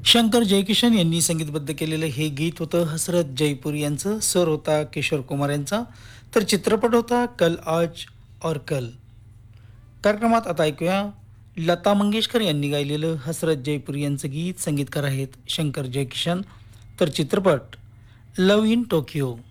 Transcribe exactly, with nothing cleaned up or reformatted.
शंकर जयकिशन यांनी संगीतबद्ध केलेलं हे गीत होतं हसरत जयपूर यांचं. स्वर होता किशोर कुमार यांचा. तर चित्रपट होता कल आज और कल. कार्यक्रमात आता ऐकूया लता मंगेशकर यांनी गायलेलं हसरत जयपूर यांचं गीत. संगीतकार आहेत शंकर जयकिशन. तर चित्रपट लव इन टोकियो.